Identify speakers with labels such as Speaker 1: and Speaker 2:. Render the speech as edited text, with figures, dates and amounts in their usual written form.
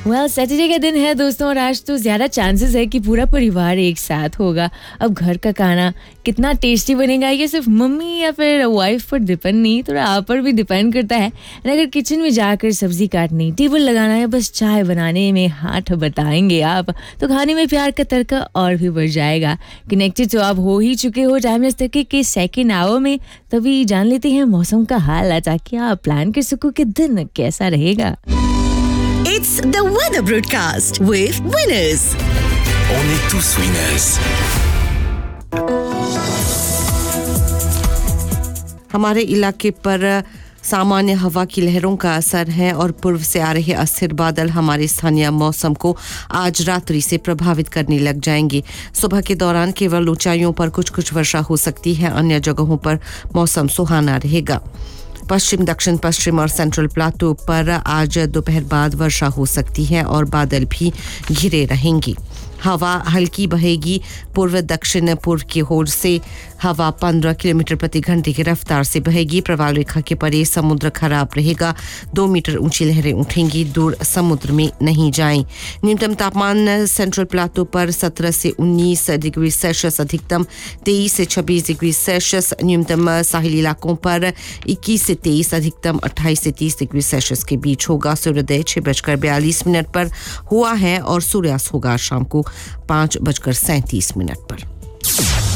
Speaker 1: Saturday का दिन है दोस्तों और आज तो ज़्यादा चांसेस है कि पूरा परिवार एक साथ होगा। अब घर का खाना कितना टेस्टी बनेगा ये सिर्फ मम्मी या फिर वाइफ पर डिपेंड नहीं, थोड़ा आप पर भी डिपेंड करता है। और अगर किचन में जाकर सब्जी काटनी, टेबल लगाना है, बस चाय बनाने में हाथ बताएंगे आप, तो खाने में प्यार का तड़का और भी बढ़ जाएगा। कनेक्टेड तो आप हो ही चुके हो टाइमलेस तक के सेकेंड आवर में, तभी जान लेते हैं मौसम का हाल ताकि आप प्लान कर सको कि दिन कैसा रहेगा।
Speaker 2: It's the weather broadcast with Winners.
Speaker 3: On est tous winners.
Speaker 4: हमारे इलाके पर सामान्य हवा की लहरों का असर है और पूर्व से आ रहे अस्थिर बादल हमारे स्थानीय मौसम को आज रात्रि से प्रभावित करने लग जाएंगे। सुबह के दौरान केवल ऊंचाइयों पर कुछ वर्षा हो सकती है, अन्य जगहों पर मौसम सुहाना रहेगा। पश्चिम, दक्षिण पश्चिम और सेंट्रल प्लाटो पर आज दोपहर बाद वर्षा हो सकती है और बादल भी घिरे रहेंगे। हवा हल्की बहेगी, पूर्व दक्षिण पूर्व की ओर से हवा 15 किलोमीटर प्रति घंटे की रफ्तार से बहेगी। प्रवाल रेखा के परे समुद्र खराब रहेगा, 2 मीटर ऊंची लहरें उठेंगी, दूर समुद्र में नहीं जाएं। न्यूनतम तापमान सेंट्रल प्लाटो पर 17 से 19 डिग्री सेल्सियस, अधिकतम 23 से 26 डिग्री सेल्सियस, न्यूनतम साहिली इलाकों पर 21 से 23, अधिकतम 28 से 30 डिग्री सेल्सियस के बीच होगा। सूर्योदय 6:42 पर हुआ है और सूर्यास्त होगा शाम को 5:37 पर।